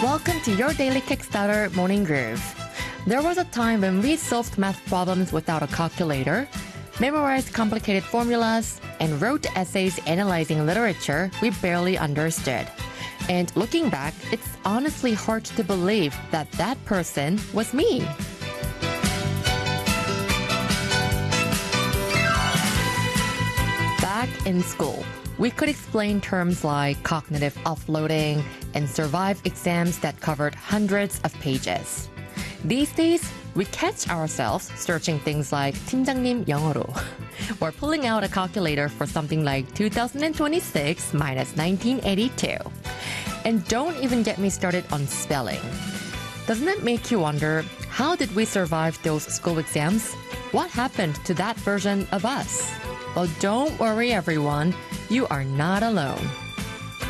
Welcome to your daily Kickstarter Morning Groove. There was a time when we solved math problems without a calculator, memorized complicated formulas, and wrote essays analyzing literature we barely understood. And looking back, it's honestly hard to believe that that person was me. Back in school, we could explain terms like cognitive offloading and survive exams that covered hundreds of pages. These days, we catch ourselves searching things like 팀장님 영어로 or pulling out a calculator for something like 2026 minus 1982. And don't even get me started on spelling. Doesn't it make you wonder, how did we survive those school exams? What happened to that version of us? Well, don't worry, everyone. You are not alone.